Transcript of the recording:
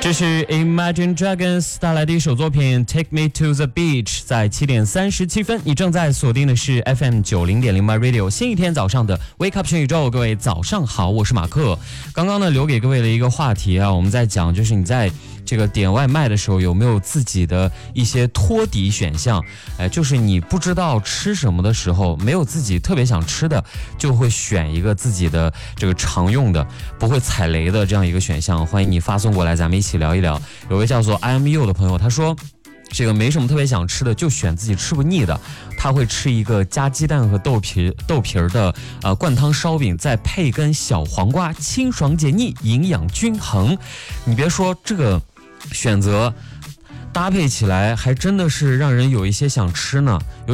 这是 Imagine Dragons 带来的一首作品 Take Me to the Beach， 在7点37分，你正在锁定的是 FM 90.0 My Radio 新一天早上的 Wake Up 全宇宙，各位早上好，我是马克。刚刚呢留给各位的一个话题啊，我们在讲就是你在这个点外卖的时候有没有自己的一些托底选项，就是你不知道吃什么的时候，没有自己特别想吃的，就会选一个自己的这个常用的不会踩雷的这样一个选项，欢迎你发送过来，咱们一起聊一聊。有位叫做 IMU 的朋友，他说这个没什么特别想吃的，就选自己吃不腻的。他会吃一个加鸡蛋和豆皮的灌汤烧饼，再配根小黄瓜，清爽解腻，营养均衡。你别说这个选择搭配起来还真的是让人有一些想吃呢。